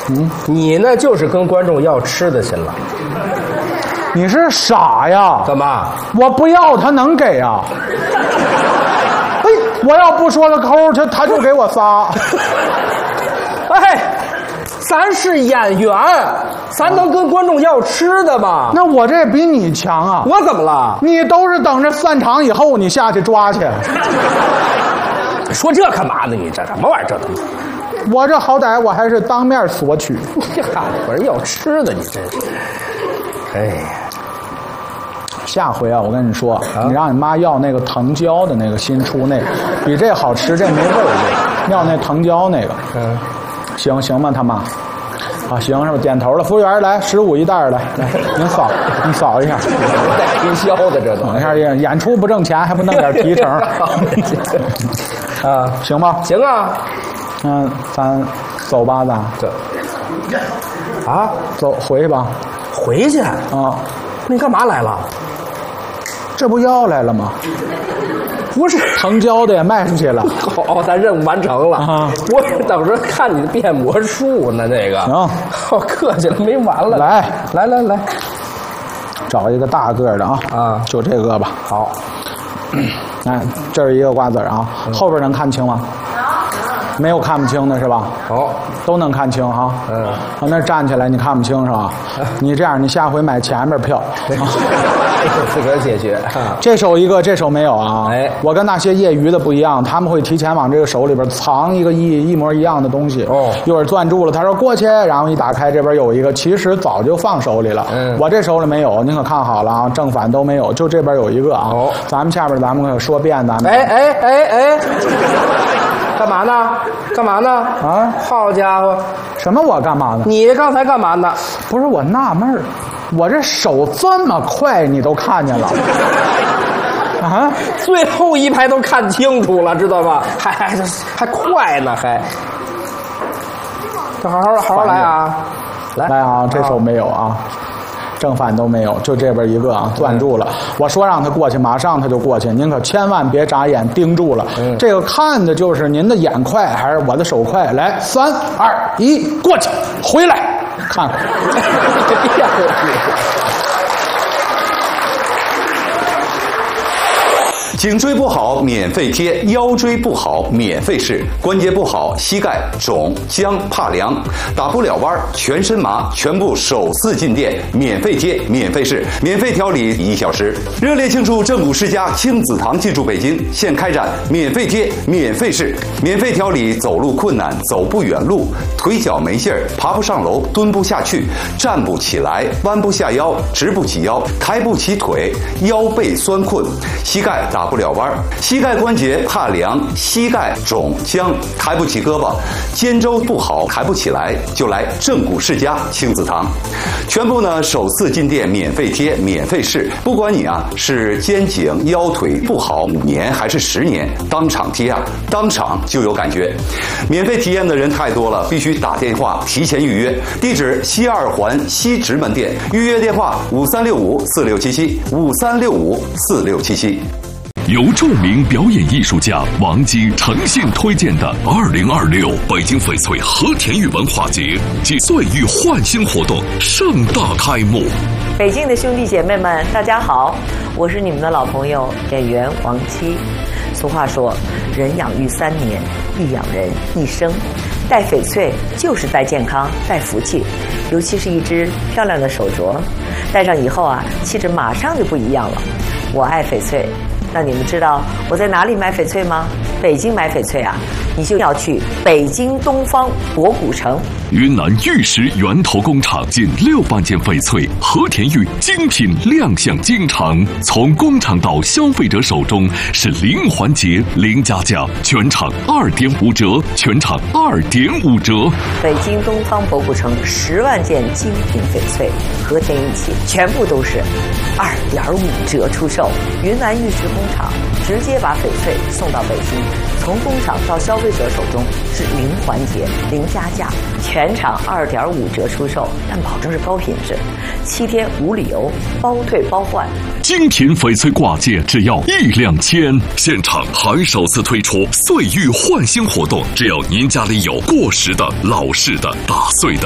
你呢就是跟观众要吃的去了。 你是傻呀？ 干嘛？ 我不要，他能给啊？哎，我要不说了抠，他就给我仨。 哎，咱是演员，咱能跟观众要吃的吗？ 那我这比你强啊！ 我怎么了？ 你都是等着散场以后你下去抓去。 说这干嘛呢？你这什么玩意儿？这东西， 我这好歹我还是当面索取。 嗨，我这要吃的，你真是。哎呀， 下回啊，我跟你说，你让你妈要那个藤椒的那个新出那个，比这好吃，这没味儿。要那藤椒那个，行吗，他妈？啊，行是吧？点头了。服务员来，15一袋来，您扫一下。 推销的这都。 等一下，演出不挣钱，还不弄点提成？ 啊， 行吧？ 行啊。 咱走吧，咱这。啊， 走回去吧。 回去啊？你干嘛来了？ 这不要来了吗？ 不是， 藤椒的也卖出去了。 好，咱任务完成了啊！我等着看你的变魔术呢，这个。 行， 客气了，没完了。来， 找一个大个的啊！就这个吧。 好， 哎，这是一个瓜子啊，后边能看清吗？没有看不清的是吧？都能看清哈。那站起来你看不清是吧？你这样，你下回买前面票。 自个儿解决。 这手一个，这手没有啊。 哎， 我跟那些业余的不一样，他们会提前往这个手里边藏一个一模一样的东西。一会儿攥住了，他说过去，然后一打开这边有一个，其实早就放手里了。我这手里没有，您可看好了啊，正反都没有，就这边有一个啊。咱们下边咱们可说遍咱们。 哎，干嘛呢？啊，好家伙！ 什么我干嘛呢？ 你刚才干嘛呢？ 不是，我纳闷儿，我这手这么快，你都看见了？啊， 最后一排都看清楚了，知道吗？还快呢，还。好好来啊！ 来啊，这手没有啊。正反都没有，就这边一个啊，攥住了。我说让他过去，马上他就过去。您可千万别眨眼，盯住了。这个看的就是您的眼快还是我的手快？来，3、2、1，过去，回来，看看。 颈椎不好免费贴，腰椎不好免费试，关节不好膝盖肿僵怕凉打不了弯全身麻，全部首次进店免费贴免费试免费调理1小时。热烈庆祝正骨世家亲子堂进驻北京，现开展免费贴免费试免费调理走路困难走不远路腿脚没劲儿爬不上楼蹲不下去站不起来弯不下腰直不起腰抬不起腿腰背酸困膝盖打不了弯膝盖关节怕凉膝盖肿僵抬不起胳膊肩周不好抬不起来就来正骨世家亲子堂全部呢首次进店免费贴免费试不管你啊是肩颈腰腿不好5年还是10年当场贴啊当场就有感觉免费体验的人太多了必须打电话提前预约地址西2环西直门店预约电话5365467753654677 由著名表演艺术家王姬诚信推荐的2026北京翡翠和田玉文化节暨岁玉焕新活动盛大开幕。 北京的兄弟姐妹们，大家好，我是你们的老朋友演员王姬。俗话说，人养育3年，亦养人一生。戴翡翠就是戴健康，戴福气，尤其是一只漂亮的手镯，戴上以后啊，气质马上就不一样了。我爱翡翠。那你们知道我在哪里买翡翠吗？北京买翡翠啊，你就要去北京东方博古城。 云南玉石源头工厂近6万件翡翠和田玉精品亮相京城，从工厂到消费者手中是0环节0加价，全场2.5折，全场2.5折。 北京东方博古城10万件精品翡翠和田玉器，全部都是2.5折出售。云南玉石工厂直接把翡翠送到北京，从工厂到消费者手中是0环节0加价，全场2.5折出售，但保证是高品质，7天无理由包退包换。 精品翡翠挂件只要1-2千，现场还首次推出岁玉焕新活动，只要您家里有过时的、老式的、打碎的、